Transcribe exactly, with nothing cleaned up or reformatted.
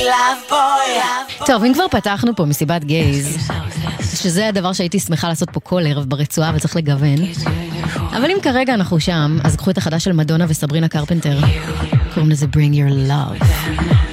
love boy. טוב, אם כבר פתחנו פה מסיבת גייז, שזה הדבר שהייתי שמחה לעשות פה כל ערב ברצועה וצריך לגוון, אבל אם כרגע אנחנו שם, אז קחו את החדש של מדונה וסברינה קרפנטר, קוראים לזה Bring Your Love.